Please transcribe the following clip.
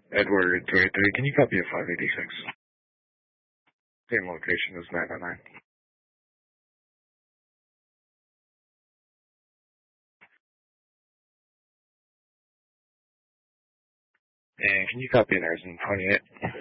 Edward 383, can you copy a 586? Same location as 999. And can you copy an Arizona 28?